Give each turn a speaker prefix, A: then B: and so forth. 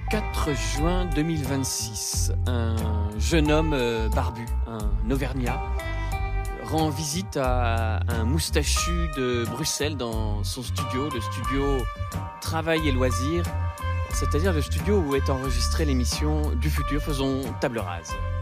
A: 4 juin 2026, un jeune homme barbu, un Auvergnat, rend visite à un moustachu de Bruxelles dans son studio, le studio Travail et Loisirs, c'est-à-dire le studio où est enregistrée l'émission Du futur, faisons table rase.